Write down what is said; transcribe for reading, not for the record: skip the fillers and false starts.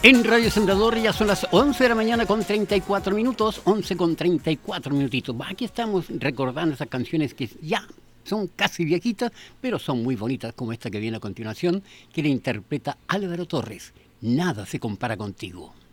En Radio Sembrador ya son las 11 de la mañana con 34 minutos, 11 con 34 minutitos. Aquí estamos recordando esas canciones que ya son casi viejitas, pero son muy bonitas, como esta que viene a continuación, que la interpreta Álvaro Torres. Nada se compara contigo.